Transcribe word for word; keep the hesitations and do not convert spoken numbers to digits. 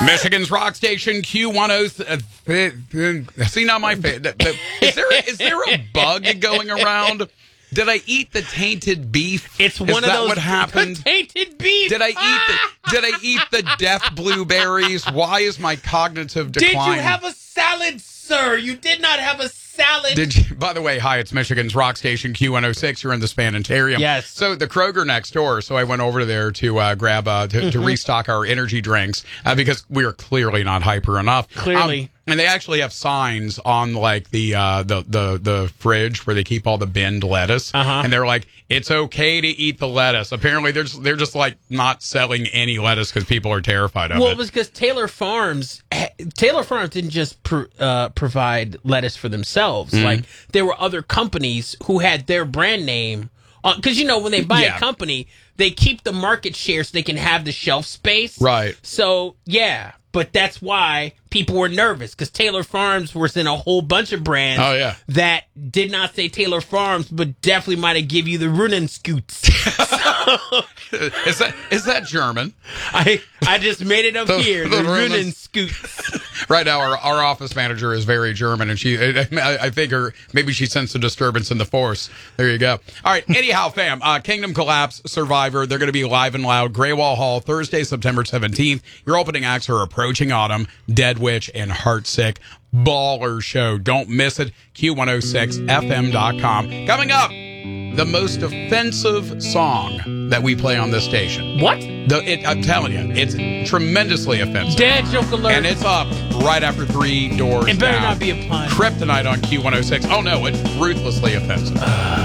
Michigan's rock station Q one oh three. See, now my face. Is there, is there a bug going around? Did I eat the tainted beef? It's one is of that those what happened? tainted beef. Did I eat the Did I eat the death blueberries? Why is my cognitive decline? Did you have a salad, sir? You did not have a salad. Did you? By the way, hi, it's Michigan's rock station Q one oh six. You're in the Spanitarium. Yes. So the Kroger next door. So I went over there to uh, grab uh, to, mm-hmm. to restock our energy drinks uh, because we are clearly not hyper enough. Clearly. Um, and they actually have signs on like the uh, the the the fridge where they keep all the binned lettuce, uh-huh. and they're like, it's okay to eat the lettuce. Apparently, they're just, they're just like not selling any lettuce because people are terrified of well, it. Well, it was because Taylor Farms, Taylor Farms didn't just pr- uh, provide lettuce for themselves. Mm-hmm. Like there were other companies who had their brand name. Because, you know, when they buy yeah. a company, they keep the market share so they can have the shelf space. Right. So, yeah. But that's why people were nervous, because Taylor Farms was in a whole bunch of brands oh, yeah. that did not say Taylor Farms, but definitely might have give you the Runen Scoots. is that is that German? I I just made it up the, here. The, the Runen, Runen Scoots. Right now, our, our office manager is very German, and she I, I think her maybe she sensed a disturbance in the force. There you go. All right. Anyhow, fam, uh, Kingdom Collapse, Survivor. They're going to be live and loud. Graywall Hall, Thursday, September seventeenth. Your opening acts are Approaching Autumn, Dead Witch, and Heartsick. Baller show. Don't miss it. Q one oh six F M dot com. Coming up, the most offensive song that we play on this station. What? The, it, I'm telling you, it's tremendously offensive. Dad joke alert. And it's up right after Three Doors It better Down. not be a pun. Kryptonite on Q one oh six. Oh, no, it's ruthlessly offensive. Uh.